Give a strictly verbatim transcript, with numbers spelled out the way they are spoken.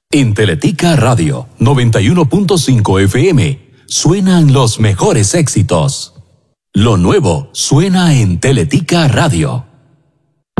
En Teletica Radio noventa y uno punto cinco F M suenan los mejores éxitos. Lo nuevo suena en Teletica Radio.